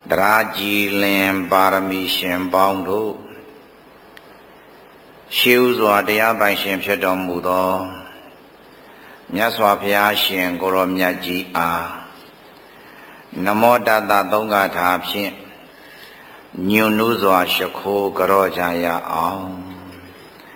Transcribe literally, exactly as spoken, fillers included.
တရာကြည်လင်ပါရမီရှင်ပေါင်းတို့ရှေးဥစွာတရားပိုင်ရှင်ဖြစ်တော်မူသောမြတ်စွာဘုရားရှင်ကိုရောမြတ်ကြီးအားနမောတတသုံးဃာထာဖြင့်ညွန်နုစွာရှိခိုးကြောကြရအောင်